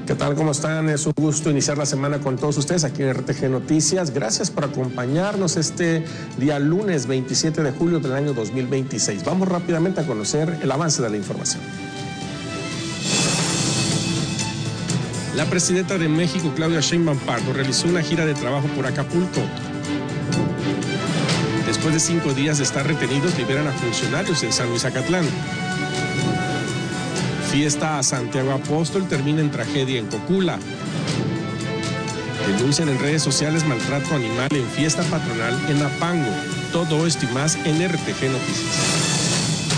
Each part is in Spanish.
¿Qué tal? ¿Cómo están? Es un gusto iniciar la semana con todos ustedes aquí en RTG Noticias. Gracias por acompañarnos este día lunes 27 de julio del año 2026. Vamos rápidamente a conocer el avance de la información. La presidenta de México, Claudia Sheinbaum Pardo, realizó una gira de trabajo por Acapulco. Después de 5 días de estar retenidos, liberan a funcionarios en San Luis Acatlán. Fiesta a Santiago Apóstol termina en tragedia en Cocula. Denuncian en redes sociales maltrato animal en fiesta patronal en Apango. Todo esto y más en RTG Noticias.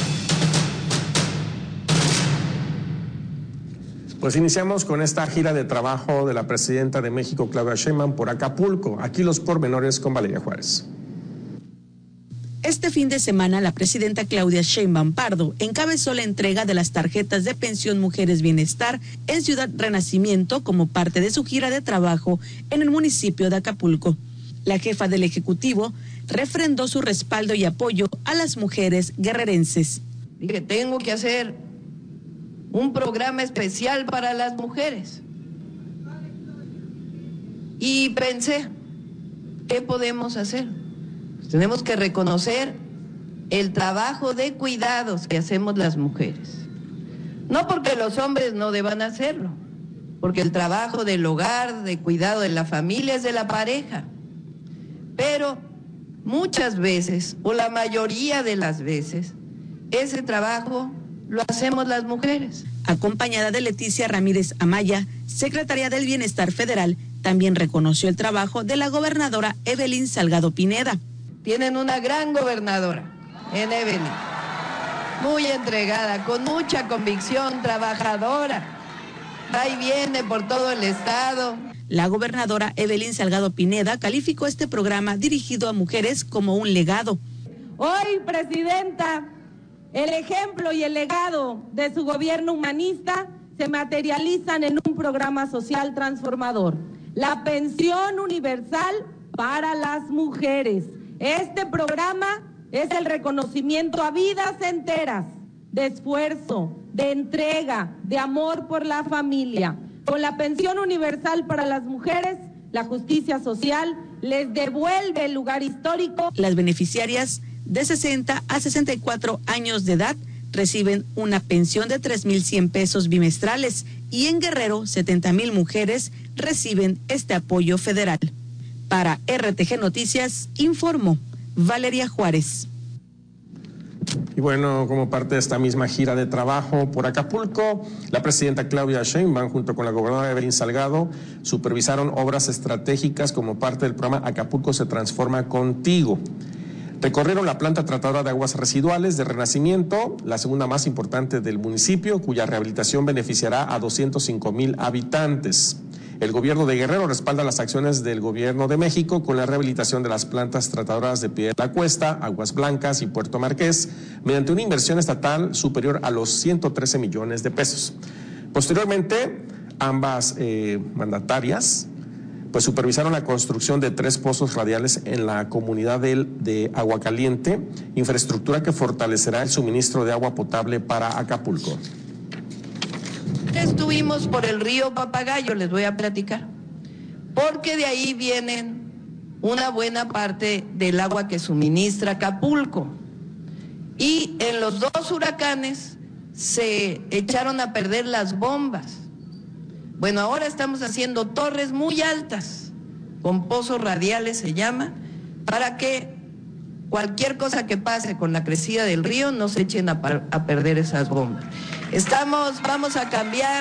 Pues iniciamos con esta gira de trabajo de la presidenta de México, Claudia Sheinbaum, por Acapulco. Aquí los pormenores con Valeria Juárez. Este fin de semana, la presidenta Claudia Sheinbaum Pardo encabezó la entrega de las tarjetas de pensión Mujeres Bienestar en Ciudad Renacimiento como parte de su gira de trabajo en el municipio de Acapulco. La jefa del Ejecutivo refrendó su respaldo y apoyo a las mujeres guerrerenses. Dije, tengo que hacer un programa especial para las mujeres. Y pensé, ¿qué podemos hacer? Tenemos que reconocer el trabajo de cuidados que hacemos las mujeres. No porque los hombres no deban hacerlo, porque el trabajo del hogar, de cuidado de la familia es de la pareja. Pero muchas veces, o la mayoría de las veces, ese trabajo lo hacemos las mujeres. Acompañada de Leticia Ramírez Amaya, secretaria del Bienestar Federal, también reconoció el trabajo de la gobernadora Evelyn Salgado Pineda. Tienen una gran gobernadora en Evelyn, muy entregada, con mucha convicción, trabajadora, va y viene por todo el estado. La gobernadora Evelyn Salgado Pineda calificó este programa dirigido a mujeres como un legado. Hoy, presidenta, el ejemplo y el legado de su gobierno humanista se materializan en un programa social transformador, la pensión universal para las mujeres. Este programa es el reconocimiento a vidas enteras de esfuerzo, de entrega, de amor por la familia. Con la pensión universal para las mujeres, la justicia social les devuelve el lugar histórico. Las beneficiarias de 60 a 64 años de edad reciben una pensión de 3,100 pesos bimestrales y en Guerrero 70,000 mujeres reciben este apoyo federal. Para RTG Noticias, informó Valeria Juárez. Y bueno, como parte de esta misma gira de trabajo por Acapulco, la presidenta Claudia Sheinbaum junto con la gobernadora Evelyn Salgado supervisaron obras estratégicas como parte del programa Acapulco se transforma contigo. Recorrieron la planta tratadora de aguas residuales de Renacimiento, la segunda más importante del municipio, cuya rehabilitación beneficiará a 205,000 habitantes. El gobierno de Guerrero respalda las acciones del gobierno de México con la rehabilitación de las plantas tratadoras de Piedra de la Cuesta, Aguas Blancas y Puerto Marqués, mediante una inversión estatal superior a los 113 millones de pesos. Posteriormente, ambas mandatarias pues supervisaron la construcción de 3 pozos radiales en la comunidad de Aguacaliente, infraestructura que fortalecerá el suministro de agua potable para Acapulco. Estuvimos por el río Papagayo, les voy a platicar, porque de ahí vienen una buena parte del agua que suministra Acapulco. Y en los 2 huracanes se echaron a perder las bombas. Bueno, ahora estamos haciendo torres muy altas, con pozos radiales se llama, para que cualquier cosa que pase con la crecida del río no se echen a perder esas bombas. Vamos a cambiar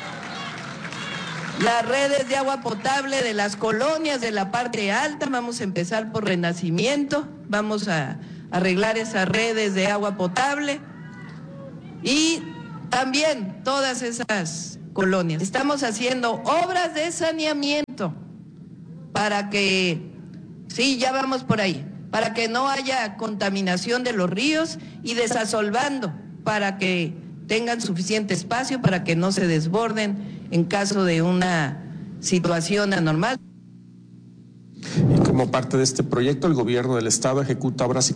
las redes de agua potable de las colonias de la parte alta, vamos a empezar por Renacimiento, vamos a arreglar esas redes de agua potable y también todas esas colonias. Estamos haciendo obras de saneamiento para que, sí, ya vamos por ahí, para que no haya contaminación de los ríos y desasolvando para que tengan suficiente espacio para que no se desborden en caso de una situación anormal. Y como parte de este proyecto, el gobierno del estado ejecuta obras y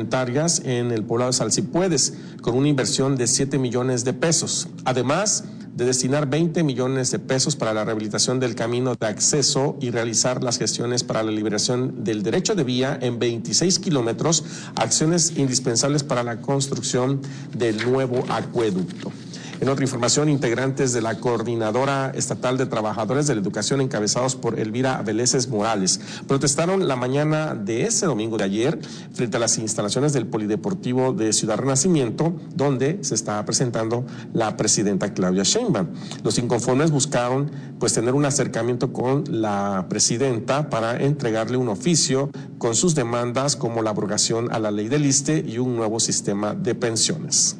complementarias en el poblado de Salsipuedes con una inversión de 7 millones de pesos. Además, de destinar 20 millones de pesos para la rehabilitación del camino de acceso y realizar las gestiones para la liberación del derecho de vía en 26 kilómetros, acciones indispensables para la construcción del nuevo acueducto. En otra información, integrantes de la Coordinadora Estatal de Trabajadores de la Educación, encabezados por Elvira Veleses Morales, protestaron la mañana de ese domingo de ayer frente a las instalaciones del Polideportivo de Ciudad Renacimiento, donde se está presentando la presidenta Claudia Sheinbaum. Los inconformes buscaron tener un acercamiento con la presidenta para entregarle un oficio con sus demandas como la abrogación a la ley del ISSSTE y un nuevo sistema de pensiones.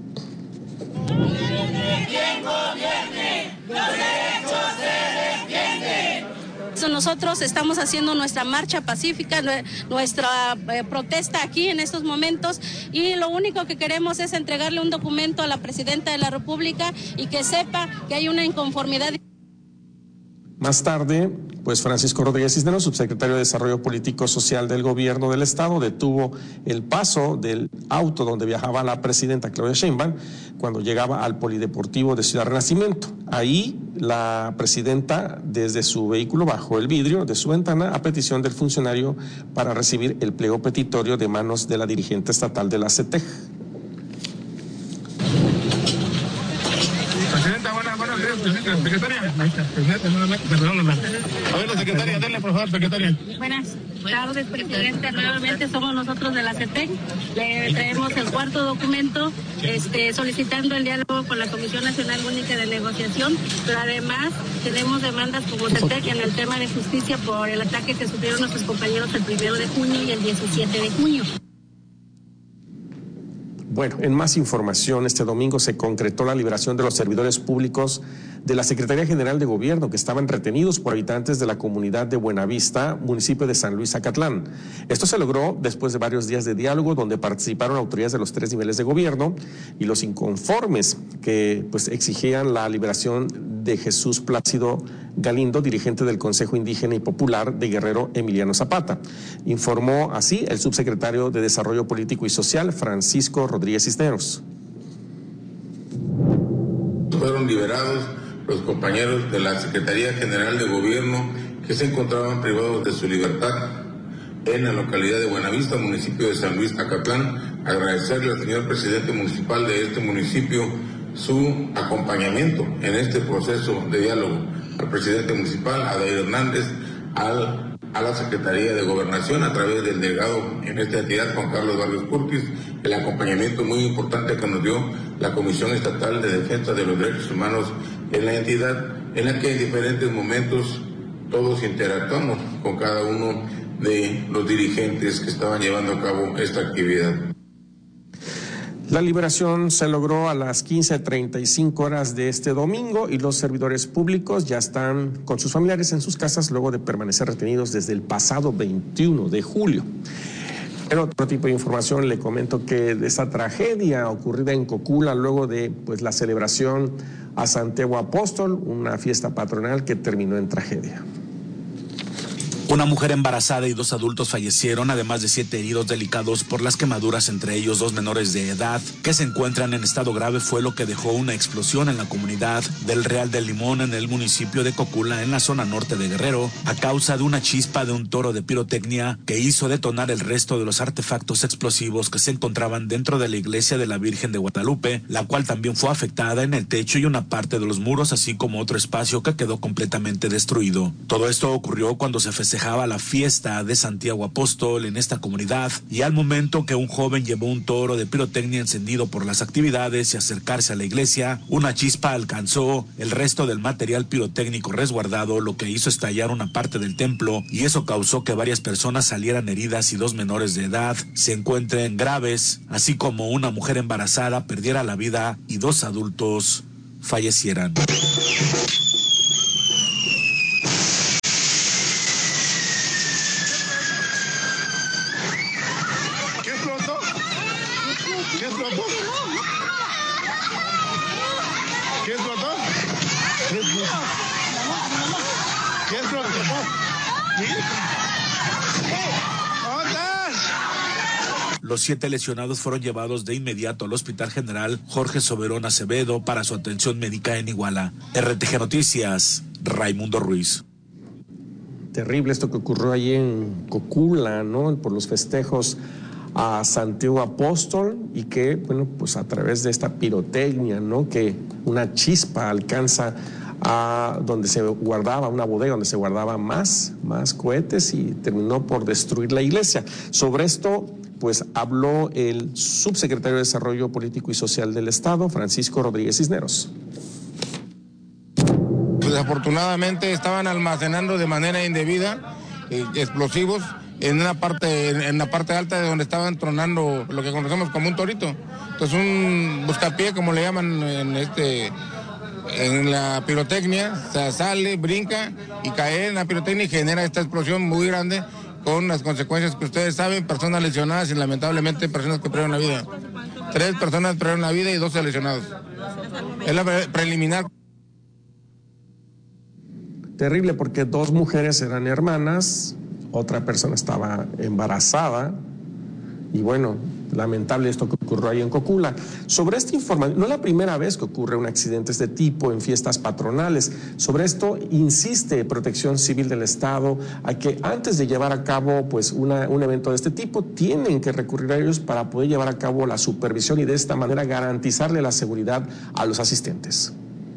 Nosotros estamos haciendo nuestra marcha pacífica, nuestra protesta aquí en estos momentos, y lo único que queremos es entregarle un documento a la presidenta de la República y que sepa que hay una inconformidad. Más tarde, Francisco Rodríguez Cisneros, subsecretario de Desarrollo Político Social del Gobierno del Estado, detuvo el paso del auto donde viajaba la presidenta Claudia Sheinbaum cuando llegaba al Polideportivo de Ciudad Renacimiento. Ahí la presidenta, desde su vehículo, bajó el vidrio de su ventana a petición del funcionario para recibir el pliego petitorio de manos de la dirigente estatal de la CETEG. Secretaria, ahí está, perdón. A ver, la secretaria, denle por favor, secretaria. Buenas tardes, presidente. Nuevamente somos nosotros de la CETEC. Le traemos el cuarto documento solicitando el diálogo con la Comisión Nacional Única de Negociación, pero además tenemos demandas como CETEC en el tema de justicia por el ataque que sufrieron nuestros compañeros el 1 de junio y el 17 de junio. Bueno, en más información, este domingo se concretó la liberación de los servidores públicos de la Secretaría General de Gobierno que estaban retenidos por habitantes de la comunidad de Buenavista, municipio de San Luis Zacatlán. Esto se logró después de varios días de diálogo donde participaron autoridades de los 3 niveles de gobierno y los inconformes que exigían la liberación de Jesús Plácido Galindo, dirigente del Consejo Indígena y Popular de Guerrero Emiliano Zapata. Informó así el subsecretario de Desarrollo Político y Social, Francisco Rodríguez Cisneros. Fueron liberados los compañeros de la Secretaría General de Gobierno que se encontraban privados de su libertad en la localidad de Buenavista, municipio de San Luis Zacatlán. Agradecerle al señor presidente municipal de este municipio su acompañamiento en este proceso de diálogo, al presidente municipal, a Adair Hernández, a la Secretaría de Gobernación a través del delegado en esta entidad, Juan Carlos Vargas Curtis, el acompañamiento muy importante que nos dio la Comisión Estatal de Defensa de los Derechos Humanos en la entidad, en la que en diferentes momentos todos interactuamos con cada uno de los dirigentes que estaban llevando a cabo esta actividad. La liberación se logró a las 15:35 horas de este domingo y los servidores públicos ya están con sus familiares en sus casas luego de permanecer retenidos desde el pasado 21 de julio. En otro tipo de información le comento que de esa tragedia ocurrida en Cocula luego de la celebración a Santiago Apóstol, una fiesta patronal que terminó en tragedia. Una mujer embarazada y 2 adultos fallecieron, además de 7 heridos delicados por las quemaduras, entre ellos 2 menores de edad que se encuentran en estado grave. Fue lo que dejó una explosión en la comunidad del Real del Limón, en el municipio de Cocula, en la zona norte de Guerrero, a causa de una chispa de un toro de pirotecnia que hizo detonar el resto de los artefactos explosivos que se encontraban dentro de la iglesia de la Virgen de Guadalupe, la cual también fue afectada en el techo y una parte de los muros, así como otro espacio que quedó completamente destruido. Todo esto ocurrió cuando se festejaba la fiesta de Santiago Apóstol en esta comunidad, y al momento que un joven llevó un toro de pirotecnia encendido por las actividades y acercarse a la iglesia, una chispa alcanzó el resto del material pirotécnico resguardado, lo que hizo estallar una parte del templo, y eso causó que varias personas salieran heridas y 2 menores de edad se encuentren graves, así como una mujer embarazada perdiera la vida y 2 adultos fallecieran. Los 7 lesionados fueron llevados de inmediato al Hospital General Jorge Soberón Acevedo para su atención médica en Iguala. RTG Noticias, Raimundo Ruiz. Terrible esto que ocurrió allí en Cocula, ¿no? Por los festejos a Santiago Apóstol, y que, bueno, pues a través de esta pirotecnia, ¿no? Que una chispa alcanza a donde se guardaba, una bodega donde se guardaba más cohetes, y terminó por destruir la iglesia. Sobre esto, pues habló el subsecretario de Desarrollo Político y Social del Estado, Francisco Rodríguez Cisneros. Desafortunadamente estaban almacenando de manera indebida explosivos en la parte alta de donde estaban tronando lo que conocemos como un torito. Entonces un buscapié, como le llaman en la pirotecnia, o sea, sale, brinca y cae en la pirotecnia y genera esta explosión muy grande, con las consecuencias que ustedes saben: personas lesionadas y lamentablemente personas que perdieron la vida. 3 personas perdieron la vida y 12 lesionados. Es la preliminar. Terrible, porque 2 mujeres eran hermanas, otra persona estaba embarazada, y bueno, lamentable esto que ocurrió ahí en Cocula. Sobre esta información, no es la primera vez que ocurre un accidente de este tipo en fiestas patronales. Sobre esto insiste Protección Civil del Estado a que antes de llevar a cabo pues un evento de este tipo, tienen que recurrir a ellos para poder llevar a cabo la supervisión y de esta manera garantizarle la seguridad a los asistentes.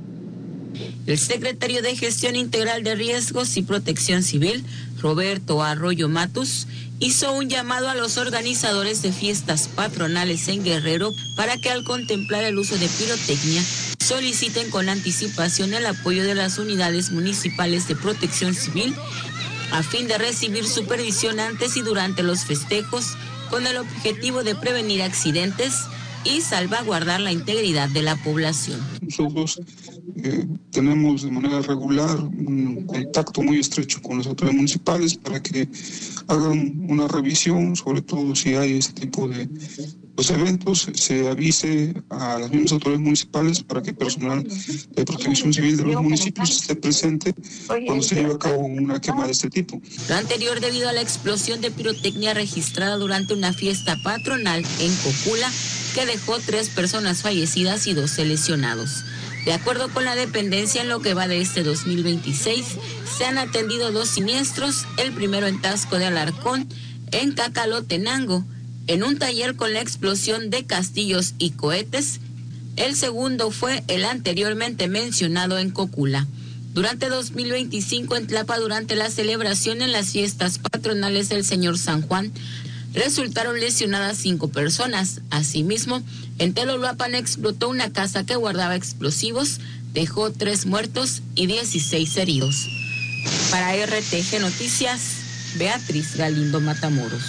El secretario de Gestión Integral de Riesgos y Protección Civil, Roberto Arroyo Matus, hizo un llamado a los organizadores de fiestas patronales en Guerrero para que, al contemplar el uso de pirotecnia, soliciten con anticipación el apoyo de las unidades municipales de Protección Civil a fin de recibir supervisión antes y durante los festejos, con el objetivo de prevenir accidentes y salvaguardar la integridad de la población. Nosotros tenemos de manera regular un contacto muy estrecho con las autoridades municipales para que hagan una revisión, sobre todo si hay este tipo de eventos, se avise a las mismas autoridades municipales para que personal de Protección Civil de los municipios esté presente cuando se lleve a cabo una quema de este tipo. Lo anterior debido a la explosión de pirotecnia registrada durante una fiesta patronal en Cocula, que dejó 3 personas fallecidas y 12 lesionados. De acuerdo con la dependencia, en lo que va de este 2026, se han atendido 2 siniestros, el primero en Taxco de Alarcón, en Cacalotenango, en un taller con la explosión de castillos y cohetes. El segundo fue el anteriormente mencionado en Cocula. Durante 2025 en Tlapa, durante la celebración en las fiestas patronales del Señor San Juan, resultaron lesionadas 5 personas. Asimismo, en Telolapan explotó una casa que guardaba explosivos, dejó 3 muertos y 16 heridos. Para RTG Noticias, Beatriz Galindo Matamoros.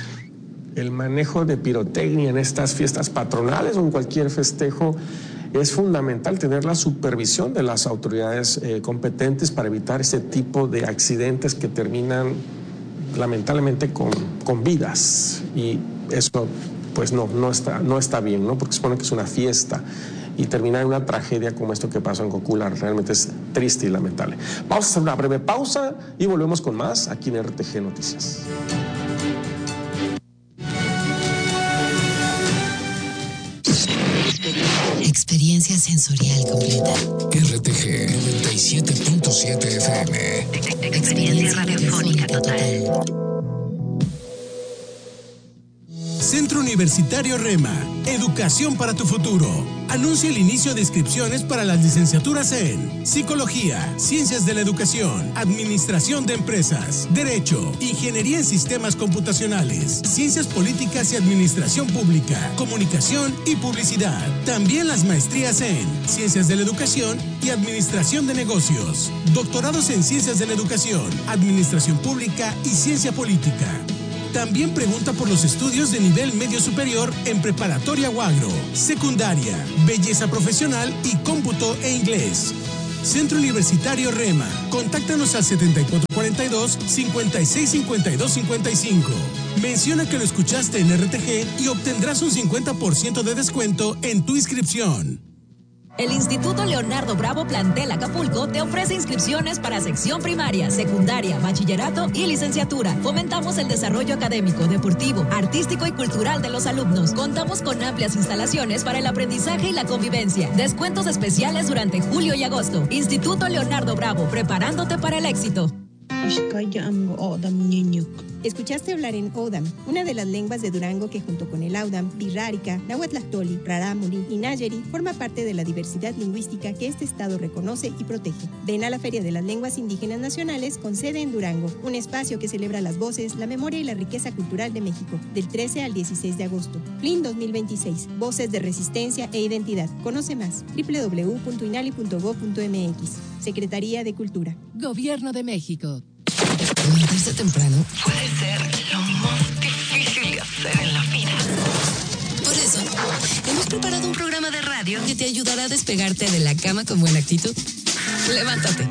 El manejo de pirotecnia en estas fiestas patronales o en cualquier festejo es fundamental tener la supervisión de las autoridades competentes para evitar este tipo de accidentes que terminan lamentablemente con vidas, y eso pues no está bien, ¿no? Porque se supone que es una fiesta y terminar en una tragedia como esto que pasó en Cocula realmente es triste y lamentable. Vamos a hacer una breve pausa y volvemos con más aquí en RTG Noticias. Experiencia sensorial completa. RTG 97.7 FM. Experiencia radiofónica total. Centro Universitario Rema, educación para tu futuro. Anuncia el inicio de inscripciones para las licenciaturas en Psicología, Ciencias de la Educación, Administración de Empresas, Derecho, Ingeniería en Sistemas Computacionales, Ciencias Políticas y Administración Pública, Comunicación y Publicidad. También las maestrías en Ciencias de la Educación y Administración de Negocios, doctorados en Ciencias de la Educación, Administración Pública y Ciencia Política. También pregunta por los estudios de nivel medio superior en preparatoria o agro, secundaria, belleza profesional y cómputo e inglés. Centro Universitario Rema. Contáctanos al 7442-565255. Menciona que lo escuchaste en RTG y obtendrás un 50% de descuento en tu inscripción. El Instituto Leonardo Bravo Plantel Acapulco te ofrece inscripciones para sección primaria, secundaria, bachillerato y licenciatura. Fomentamos el desarrollo académico, deportivo, artístico y cultural de los alumnos. Contamos con amplias instalaciones para el aprendizaje y la convivencia. Descuentos especiales durante julio y agosto. Instituto Leonardo Bravo, preparándote para el éxito. Escuchaste hablar en Odam, una de las lenguas de Durango que junto con el Audam, Birrárica, Nahuatlahtoli, Rarámuri y Nayeri forma parte de la diversidad lingüística que este estado reconoce y protege. Ven a la Feria de las Lenguas Indígenas Nacionales con sede en Durango, un espacio que celebra las voces, la memoria y la riqueza cultural de México, del 13 al 16 de agosto. FLIN 2026, Voces de Resistencia e Identidad. Conoce más, www.inali.gov.mx. Secretaría de Cultura. Gobierno de México. Levantarse temprano Puede ser lo más difícil de hacer en la vida. Por eso, hemos preparado un programa de radio que te ayudará a despegarte de la cama con buena actitud. Levántate.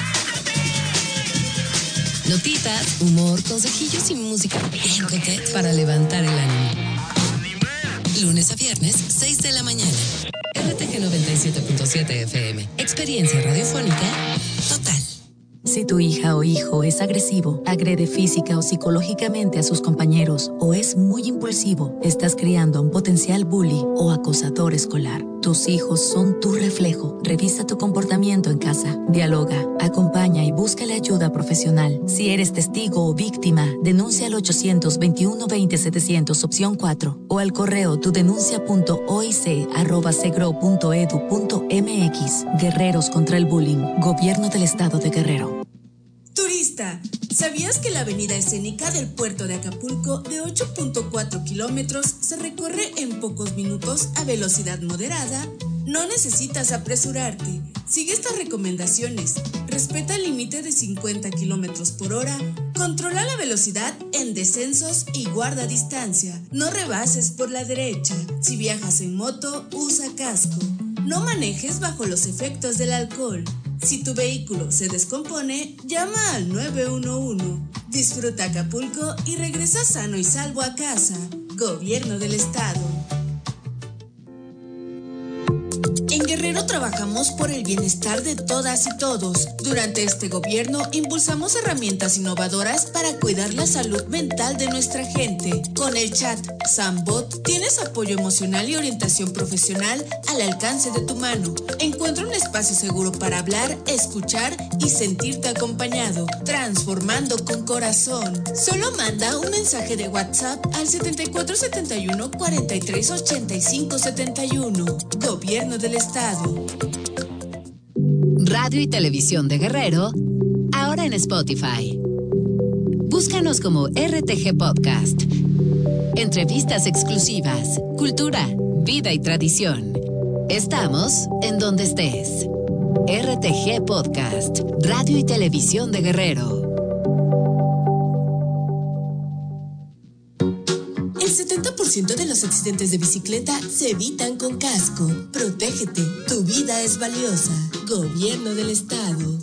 Notitas, humor, consejillos y música bien coqueta para levantar el ánimo. Lunes a viernes, 6 de la mañana. RTG 97.7 FM. Experiencia radiofónica total. Si tu hija o hijo es agresivo, agrede física o psicológicamente a sus compañeros o es muy impulsivo, estás criando a un potencial bully o acosador escolar. Tus hijos son tu reflejo. Revisa tu comportamiento en casa. Dialoga, acompaña y búscale ayuda profesional. Si eres testigo o víctima, denuncia al 800-21-20-700 opción 4 o al correo tudenuncia.oic@segro.edu.mx. Guerreros contra el bullying. Gobierno del Estado de Guerrero. Turista, ¿sabías que la avenida escénica del puerto de Acapulco de 8.4 kilómetros se recorre en pocos minutos a velocidad moderada? No necesitas apresurarte. Sigue estas recomendaciones. Respeta el límite de 50 kilómetros por hora. Controla la velocidad en descensos y guarda distancia. No rebases por la derecha. Si viajas en moto, usa casco. No manejes bajo los efectos del alcohol. Si tu vehículo se descompone, llama al 911. Disfruta Acapulco y regresa sano y salvo a casa. Gobierno del Estado. En Guerrero trabajamos por el bienestar de todas y todos. Durante este gobierno impulsamos herramientas innovadoras para cuidar la salud mental de nuestra gente. Con el chat Sambot tienes apoyo emocional y orientación profesional al alcance de tu mano. Encuentra un espacio seguro para hablar, escuchar y sentirte acompañado. Transformando con corazón. Solo manda un mensaje de WhatsApp al 7471 43 85 71. Gobierno del Estado. Radio y Televisión de Guerrero, ahora en Spotify. Búscanos como RTG Podcast. Entrevistas exclusivas, cultura, vida y tradición. Estamos en donde estés. RTG Podcast, Radio y Televisión de Guerrero. El 70% de los accidentes de bicicleta se evitan con casco. Protégete, tu vida es valiosa. Gobierno del Estado.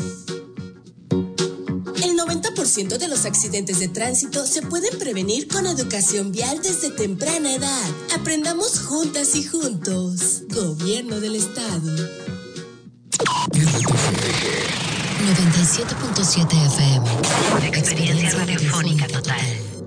El 90% de los accidentes de tránsito se pueden prevenir con educación vial desde temprana edad. Aprendamos juntas y juntos. Gobierno del Estado. 97.7 FM. Experiencia radiofónica total.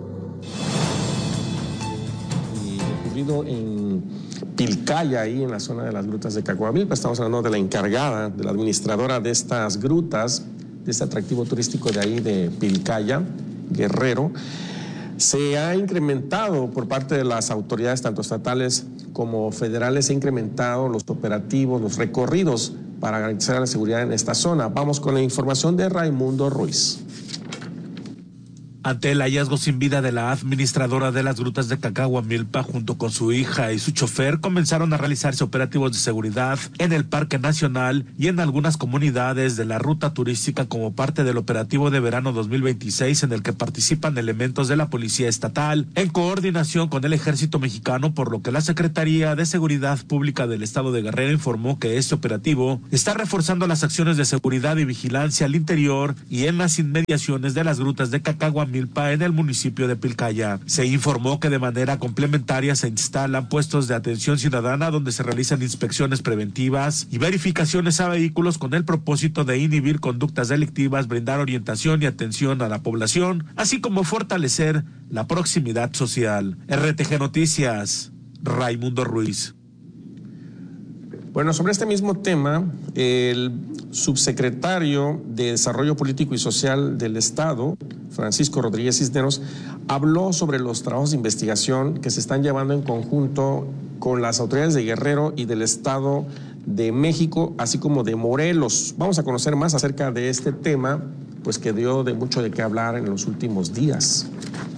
En Pilcaya, ahí en la zona de las grutas de Cacahuamilpa. Estamos hablando de la encargada, de la administradora de estas grutas, de este atractivo turístico de ahí de Pilcaya, Guerrero. Se ha incrementado por parte de las autoridades, tanto estatales como federales, se ha incrementado los operativos, los recorridos para garantizar la seguridad en esta zona. Vamos con la información de Raimundo Ruiz. Ante el hallazgo sin vida de la administradora de las grutas de Cacahuamilpa, junto con su hija y su chofer, comenzaron a realizarse operativos de seguridad en el Parque Nacional y en algunas comunidades de la ruta turística como parte del operativo de verano 2026, en el que participan elementos de la Policía Estatal en coordinación con el Ejército Mexicano, por lo que la Secretaría de Seguridad Pública del Estado de Guerrero informó que este operativo está reforzando las acciones de seguridad y vigilancia al interior y en las inmediaciones de las grutas de Cacahuamilpa milpa en el municipio de Pilcaya. Se informó que de manera complementaria se instalan puestos de atención ciudadana donde se realizan inspecciones preventivas y verificaciones a vehículos con el propósito de inhibir conductas delictivas, brindar orientación y atención a la población, así como fortalecer la proximidad social. RTG Noticias, Raimundo Ruiz. Bueno, sobre este mismo tema, el subsecretario de Desarrollo Político y Social del Estado, Francisco Rodríguez Cisneros, habló sobre los trabajos de investigación que se están llevando en conjunto con las autoridades de Guerrero y del Estado de México, así como de Morelos. Vamos a conocer más acerca de este tema, pues que dio de mucho de qué hablar en los últimos días.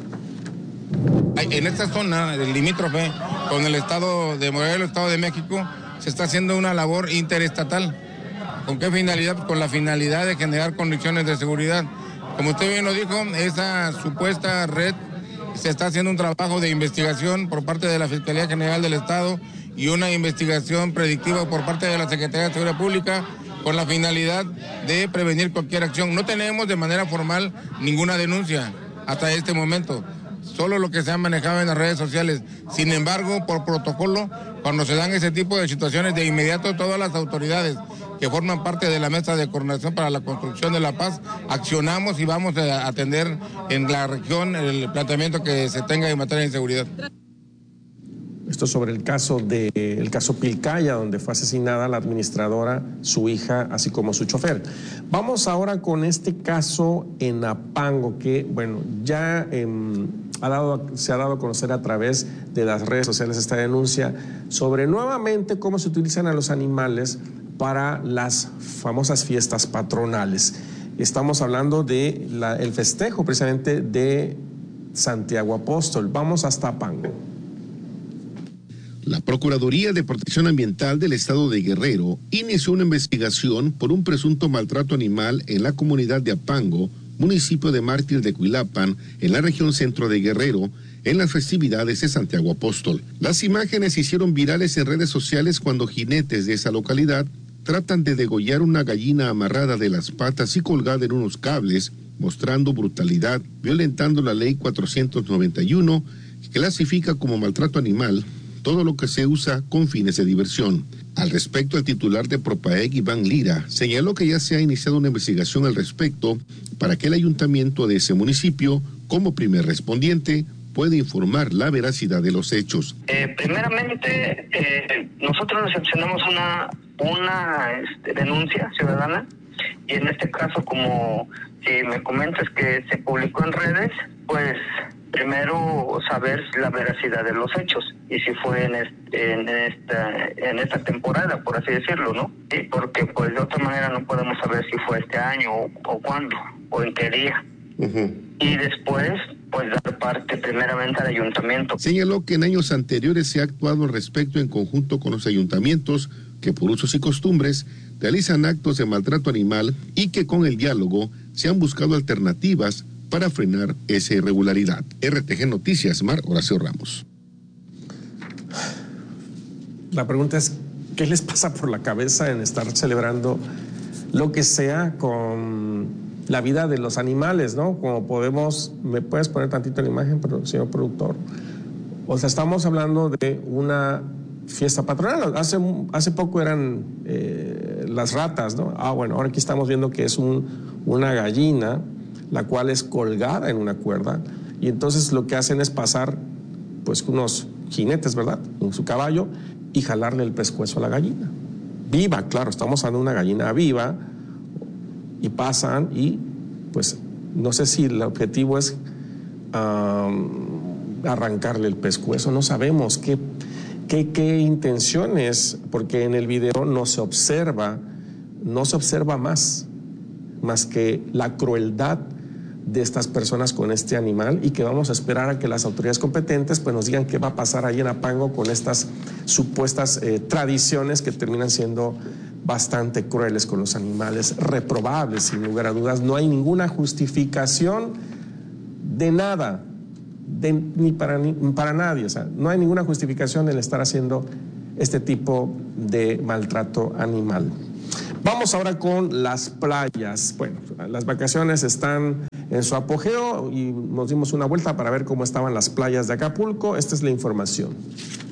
En esta zona, el limítrofe con el Estado de Morelos, Estado de México, se está haciendo una labor interestatal. ¿Con qué finalidad? Pues con la finalidad de generar condiciones de seguridad. Como usted bien lo dijo, esa supuesta red, se está haciendo un trabajo de investigación por parte de la Fiscalía General del Estado y una investigación predictiva por parte de la Secretaría de Seguridad Pública con la finalidad de prevenir cualquier acción. No tenemos de manera formal ninguna denuncia hasta este momento, solo lo que se ha manejado en las redes sociales. Sin embargo, por protocolo, cuando se dan ese tipo de situaciones, de inmediato todas las autoridades que forman parte de la Mesa de Coordinación para la Construcción de la Paz, accionamos y vamos a atender en la región el planteamiento que se tenga en materia de inseguridad. Esto sobre el caso Pilcaya, donde fue asesinada la administradora, su hija, así como su chofer. Vamos ahora con este caso en Apango, que, bueno, ya se ha dado a conocer a través de las redes sociales esta denuncia sobre nuevamente cómo se utilizan a los animales para las famosas fiestas patronales. Estamos hablando de el festejo precisamente de Santiago Apóstol. Vamos hasta Apango. La Procuraduría de Protección Ambiental del Estado de Guerrero inició una investigación por un presunto maltrato animal en la comunidad de Apango, municipio de Mártir de Cuilapan, en la región centro de Guerrero, en las festividades de Santiago Apóstol. Las imágenes se hicieron virales en redes sociales cuando jinetes de esa localidad tratan de degollar una gallina amarrada de las patas y colgada en unos cables, mostrando brutalidad, violentando la ley 491, que clasifica como maltrato animal todo lo que se usa con fines de diversión. Al respecto, el titular de Propaeg, Iván Lira, señaló que ya se ha iniciado una investigación al respecto para que el ayuntamiento de ese municipio, como primer respondiente, pueda informar la veracidad de los hechos. Primeramente, nosotros recepcionamos una denuncia ciudadana y en este caso, como si me comentas que se publicó en redes, pues primero saber la veracidad de los hechos y si fue en esta temporada, por así decirlo, ¿no? Y porque pues de otra manera no podemos saber si fue este año o cuándo o en qué día. Y después pues dar parte primeramente al ayuntamiento. Señaló que en años anteriores se ha actuado al respecto en conjunto con los ayuntamientos que por usos y costumbres realizan actos de maltrato animal y que con el diálogo se han buscado alternativas para frenar esa irregularidad. RTG Noticias, Mar Horacio Ramos. La pregunta es, ¿qué les pasa por la cabeza en estar celebrando lo que sea con la vida de los animales, ¿no? Como podemos, ¿me puedes poner tantito la imagen, señor productor? O sea, estamos hablando de una fiesta patronal. Hace poco eran las ratas, ¿no? Bueno, ahora aquí estamos viendo que es una gallina, la cual es colgada en una cuerda, y entonces lo que hacen es pasar, pues, unos jinetes, ¿verdad?, en su caballo, y jalarle el pescuezo a la gallina. Viva, claro, estamos hablando de una gallina viva, y pasan, y, pues, no sé si el objetivo es arrancarle el pescuezo, no sabemos qué intenciones, porque en el video no se observa más que la crueldad de estas personas con este animal, y que vamos a esperar a que las autoridades competentes pues nos digan qué va a pasar ahí en Apango con estas supuestas tradiciones que terminan siendo bastante crueles con los animales, reprobables sin lugar a dudas. No hay ninguna justificación de nada, ni para nadie, o sea, no hay ninguna justificación en estar haciendo este tipo de maltrato animal. Vamos ahora con las playas. Bueno, las vacaciones están en su apogeo y nos dimos una vuelta para ver cómo estaban las playas de Acapulco. Esta es la información.